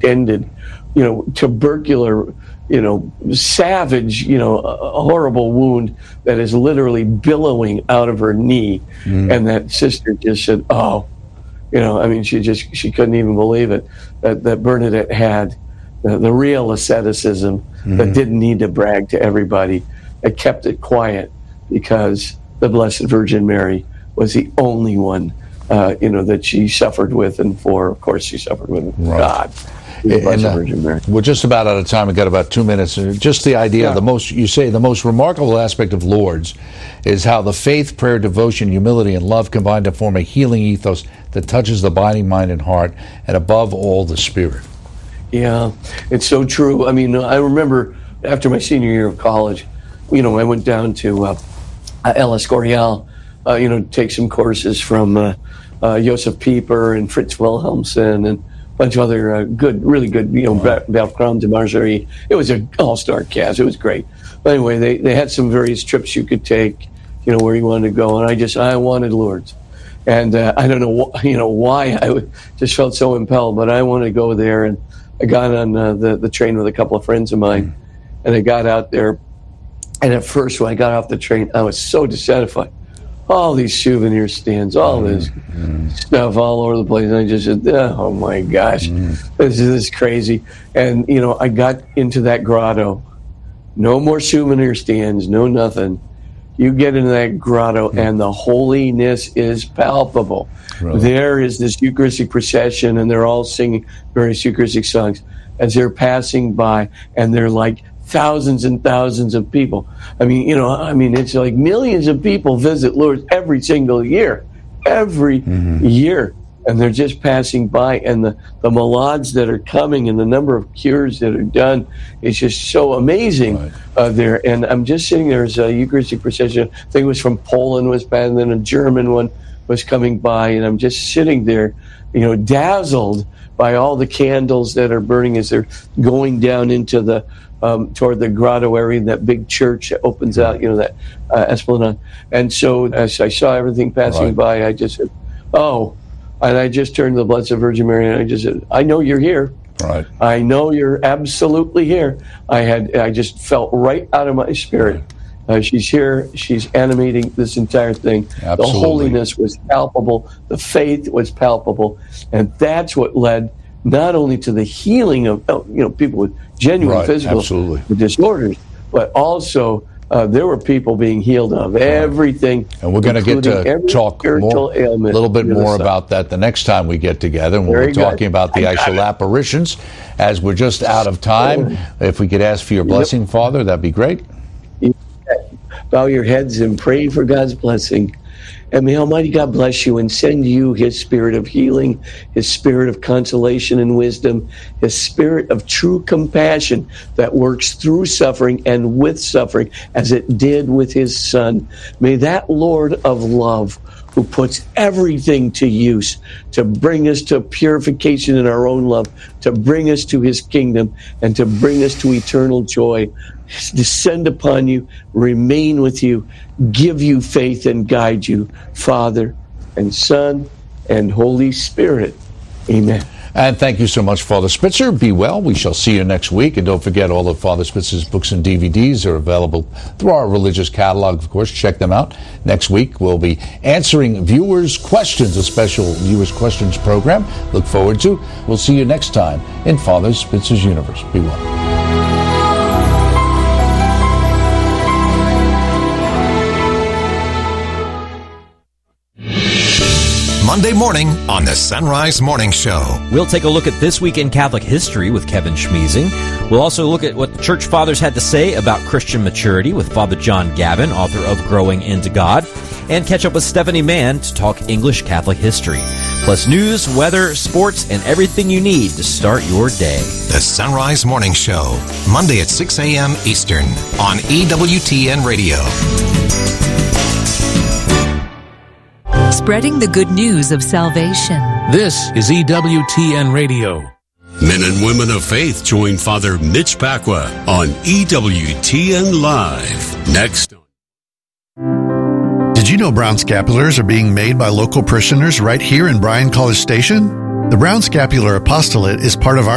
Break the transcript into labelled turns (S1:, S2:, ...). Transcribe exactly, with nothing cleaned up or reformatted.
S1: ended, you know, tubercular, you know, savage, you know, a horrible wound that is literally billowing out of her knee. Mm. And that sister just said, oh, you know, I mean, she just, she couldn't even believe it, that, that Bernadette had the, the real asceticism mm. that didn't need to brag to everybody. It kept it quiet because the Blessed Virgin Mary was the only one, uh, you know, that she suffered with and for. Of course, she suffered with right. God. The Blessed
S2: and, uh,
S1: Virgin Mary.
S2: We're just about out of time. We've got about two minutes. Just the idea, yeah. of the most, you say, the most remarkable aspect of Lourdes is how the faith, prayer, devotion, humility, and love combine to form a healing ethos that touches the body, mind, and heart, and above all, the spirit.
S1: Yeah, it's so true. I mean, I remember after my senior year of college, you know, I went down to uh, El Escorial, uh, you know, take some courses from uh, uh, Josef Pieper and Fritz Wilhelmsen and a bunch of other uh, good, really good, you know, wow. Bertrand de Margerie. It was an all-star cast. It was great. But anyway, they, they had some various trips you could take, you know, where you wanted to go. And I just, I wanted Lourdes. And uh, I don't know, wh- you know, why I just felt so impelled, but I wanted to go there. And I got on uh, the, the train with a couple of friends of mine. Mm. And I got out there. And at first, when I got off the train, I was so dissatisfied. All these souvenir stands, all this mm-hmm. stuff all over the place. And I just said, oh, my gosh, mm-hmm. this, is, this is crazy. And, you know, I got into that grotto. No more souvenir stands, no nothing. You get into that grotto, mm-hmm. and the holiness is palpable. Really? There is this Eucharistic procession, and they're all singing various Eucharistic songs as they're passing by, and they're like thousands and thousands of people. I mean, you know, I mean, it's like millions of people visit Lourdes every single year, every mm-hmm. year. And they're just passing by. And the, the malades that are coming and the number of cures that are done is just so amazing right. uh, there. And I'm just sitting there as a Eucharistic procession. I think it was from Poland was by, and then a German one was coming by. And I'm just sitting there, you know, dazzled by all the candles that are burning as they're going down into the Um, toward the grotto area, that big church that opens out, you know, that uh, esplanade. And so as I saw everything passing right. by, I just said, oh, and I just turned to the Blessed Virgin Mary and I just said, I know you're here.
S2: Right.
S1: I know you're absolutely here. I had, I just felt right out of my spirit. Right. Uh, she's here. She's animating this entire thing.
S2: Absolutely.
S1: The holiness was palpable. The faith was palpable. And that's what led not only to the healing of, you know, people with genuine
S2: right,
S1: physical
S2: absolutely.
S1: disorders, but also uh, there were people being healed of everything.
S2: Right. And we're going to get to talk more, a little bit more about that the next time we get together. And we're talking about the actual apparitions. As we're just out of time, if we could ask for your blessing, yep. Father, that'd be great.
S1: Bow your heads and pray for God's blessing. And may Almighty God bless you and send you His spirit of healing, His spirit of consolation and wisdom, His spirit of true compassion that works through suffering and with suffering as it did with His Son. May that Lord of love, who puts everything to use to bring us to purification in our own love, to bring us to His kingdom, and to bring us to eternal joy, descend upon you, remain with you, give you faith and guide you, Father and Son and Holy Spirit. Amen.
S2: And thank you so much, Father Spitzer. Be well. We shall see you next week. And don't forget, all of Father Spitzer's books and D V Ds are available through our religious catalog, of course. Check them out. Next week, we'll be answering viewers' questions, a special viewers' questions program. Look forward to. We'll see you next time in Father Spitzer's Universe. Be well.
S3: Monday morning on the Sunrise Morning Show.
S4: We'll take a look at This Week in Catholic History with Kevin Schmeezing. We'll also look at what the Church Fathers had to say about Christian maturity with Father John Gavin, author of Growing into God, and catch up with Stephanie Mann to talk English Catholic history. Plus news, weather, sports, and everything you need to start your day.
S3: The Sunrise Morning Show, Monday at six a.m. Eastern on E W T N Radio.
S5: Spreading the good news of salvation.
S6: This is E W T N Radio.
S7: Men and women of faith join Father Mitch Pacwa on E W T N Live. Next.
S8: Did you know brown scapulars are being made by local parishioners right here in Bryan College Station? The Brown Scapular Apostolate is part of our